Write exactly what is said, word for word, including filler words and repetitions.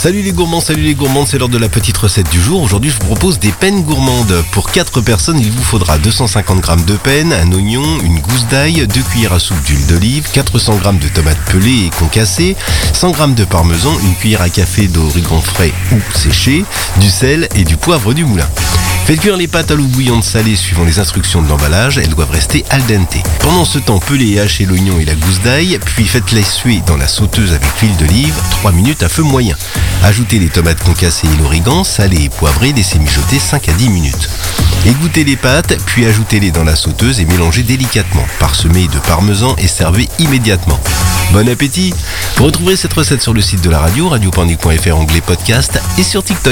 Salut les gourmands, salut les gourmandes, c'est l'heure de la petite recette du jour. Aujourd'hui, je vous propose des pennes gourmandes. Pour quatre personnes, il vous faudra deux cent cinquante grammes de pennes, un oignon, une gousse d'ail, deux cuillères à soupe d'huile d'olive, quatre cents grammes de tomates pelées et concassées, cent grammes de parmesan, une cuillère à café d'origan frais ou séché, du sel et du poivre du moulin. Faites cuire les pâtes à l'eau bouillante salée suivant les instructions de l'emballage, elles doivent rester al dente. Pendant ce temps, pelez et hachez l'oignon et la gousse d'ail, puis faites-les suer dans la sauteuse avec l'huile d'olive, trois minutes à feu moyen. Ajoutez les tomates concassées et l'origan, salé et poivré, laissez mijoter cinq à dix minutes. Égouttez les pâtes, puis ajoutez-les dans la sauteuse et mélangez délicatement. Parsemez de parmesan et servez immédiatement. Bon appétit! Vous retrouverez cette recette sur le site de la radio, radio point nique point f r, onglet podcast et sur TikTok.